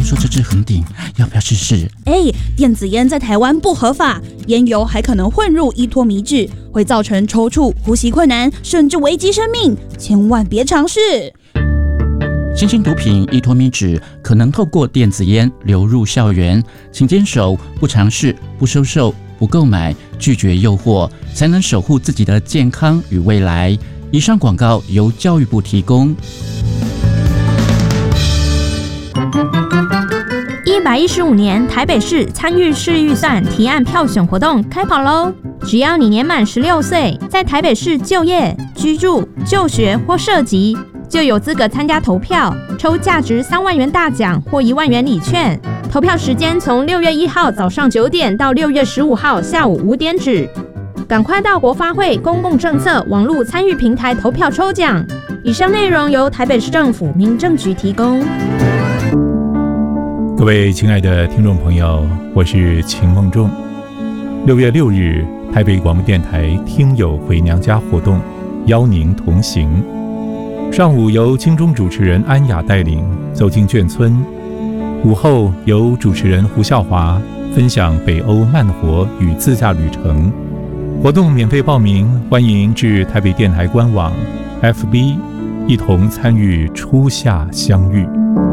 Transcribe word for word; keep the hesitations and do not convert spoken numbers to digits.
说这支很顶，要不要试试？ 哎，电子烟在台湾不合法，烟油还可能混入依托米酯，会造成抽搐、呼吸困难，甚至危及生命，千万别尝试。 新型毒品依托米酯可能透过电子烟流入校园，请坚守不尝试、不收受、不购买，拒绝诱惑，才能守护自己的健康与未来。以上广告由教育部提供。 一百一十五年台北市参与式预算提案票选活动开跑喽！只要你年满十六岁，在台北市就业、居住、就学或涉及，就有资格参加投票，抽价值三万元大奖或一万元礼券。投票时间从六月一号早上九点到六月十五号下午五点止。赶快到国发会公共政策网络参与平台投票抽奖。以上内容由台北市政府民政局提供。 各位亲爱的听众朋友，我是秦梦仲。六月六日，台北广播电台听友回娘家活动，邀您同行。上午由金钟主持人安雅带领走进眷村，午后由主持人胡孝华分享北欧慢活与自驾旅程。活动免费报名，欢迎至台北电台官网 F B 一同参与初夏相遇。